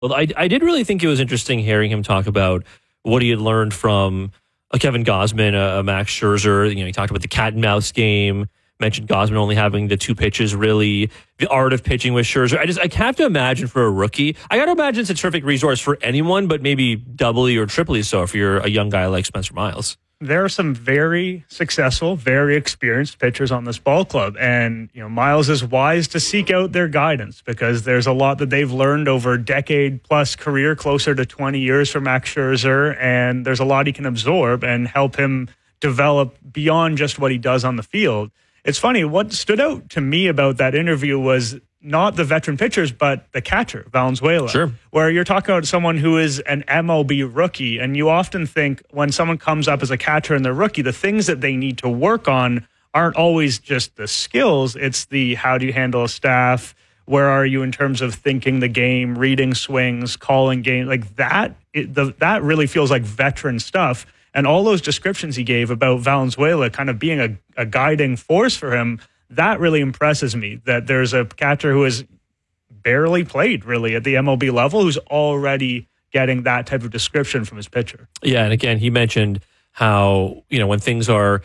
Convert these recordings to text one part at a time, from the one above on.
Well, I did really think it was interesting hearing him talk about what he had learned from a Kevin Gausman, a Max Scherzer. He talked about the cat and mouse game, mentioned Gausman only having the 2 pitches, really, the art of pitching with Scherzer. I have to imagine for a rookie, I got to imagine it's a terrific resource for anyone, but maybe doubly or triply so if you're a young guy like Spencer Miles. There are some very successful, very experienced pitchers on this ball club. And, Miles is wise to seek out their guidance because there's a lot that they've learned over a decade-plus career, closer to 20 years for Max Scherzer. And there's a lot he can absorb and help him develop beyond just what he does on the field. It's funny, what stood out to me about that interview was not the veteran pitchers, but the catcher, Valenzuela. Sure. Where you're talking about someone who is an MLB rookie, and you often think when someone comes up as a catcher and they're rookie, the things that they need to work on aren't always just the skills. It's the how do you handle a staff, where are you in terms of thinking the game, reading swings, calling games, like that. That really feels like veteran stuff. And all those descriptions he gave about Valenzuela kind of being a guiding force for him, that really impresses me, that there's a catcher who has barely played really at the MLB level who's already getting that type of description from his pitcher. Yeah, and again, he mentioned how, when things are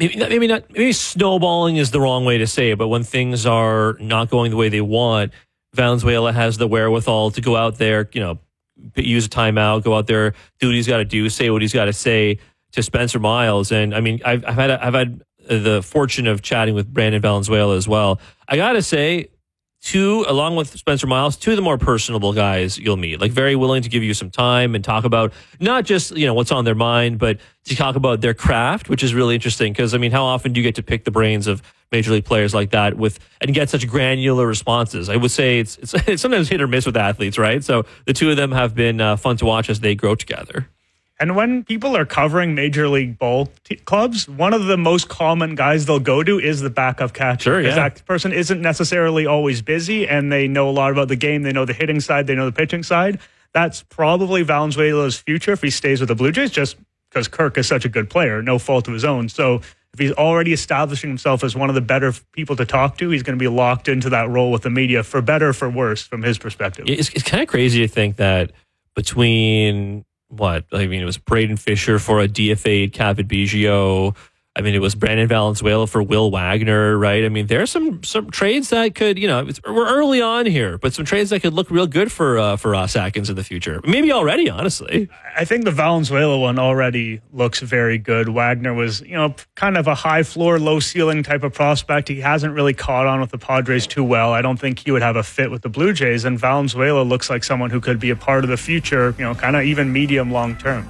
maybe snowballing is the wrong way to say it, but when things are not going the way they want, Valenzuela has the wherewithal to go out there, use a timeout, go out there, do what he's got to do, say what he's got to say to Spencer Miles. And I mean, I've had the fortune of chatting with Brandon Valenzuela as well. I got to say, along with Spencer Miles, 2 of the more personable guys you'll meet, like very willing to give you some time and talk about not just, what's on their mind, but to talk about their craft, which is really interesting. Because, how often do you get to pick the brains of major league players like that and get such granular responses? I would say it's sometimes hit or miss with athletes, right? So the 2 of them have been fun to watch as they grow together. And when people are covering major league ball clubs, one of the most common guys they'll go to is the backup catcher. Sure, yeah. That person isn't necessarily always busy, and they know a lot about the game. They know the hitting side. They know the pitching side. That's probably Valenzuela's future if he stays with the Blue Jays, just because Kirk is such a good player, no fault of his own. So if he's already establishing himself as one of the better people to talk to, he's going to be locked into that role with the media, for better or for worse, from his perspective. It's kind of crazy to think that between... it was Braden Fisher for a DFA'd Cavan Biggio. It was Brandon Valenzuela for Will Wagner, right? There's some trades that could, we're early on here, but some trades that could look real good for Ross Atkins in the future. Maybe already, honestly. I think the Valenzuela one already looks very good. Wagner was, kind of a high floor, low ceiling type of prospect. He hasn't really caught on with the Padres too well. I don't think he would have a fit with the Blue Jays. And Valenzuela looks like someone who could be a part of the future, kind of even medium long term.